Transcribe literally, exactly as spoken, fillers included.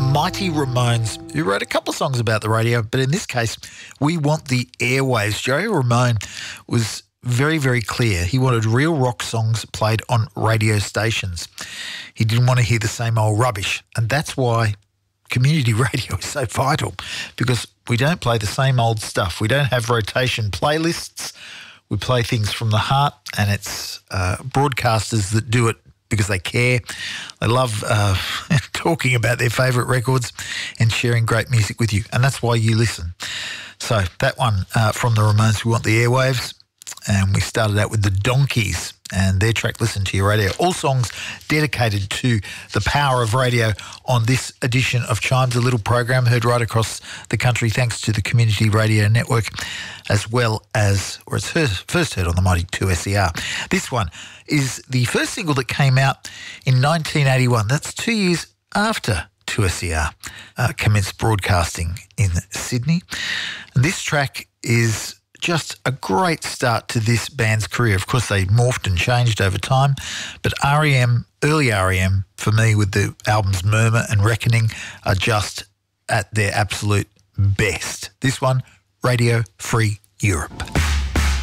mighty Ramones, who wrote a couple of songs about the radio, but in this case, We Want the Airwaves. Joey Ramone was very, very clear. He wanted real rock songs played on radio stations. He didn't want to hear the same old rubbish, and that's why community radio is so vital, because we don't play the same old stuff. We don't have rotation playlists. We play things from the heart, and it's uh, broadcasters that do it because they care. They love uh, talking about their favourite records and sharing great music with you, and that's why you listen. So that one uh, from the Ramones, We Want the Airwaves, and we started out with the Donkeys and their track Listen to Your Radio. All songs dedicated to the power of radio on this edition of Chimes, a little program heard right across the country thanks to the Community Radio Network, as well as, or it's heard, first heard on the mighty two S E R. This one is the first single that came out in nineteen eighty-one. That's two years after two S E R uh, commenced broadcasting in Sydney. And this track is just a great start to this band's career. Of course, they morphed and changed over time, but R E M, early R E M, for me, with the albums Murmur and Reckoning, are just at their absolute best. This one, Radio Free Europe.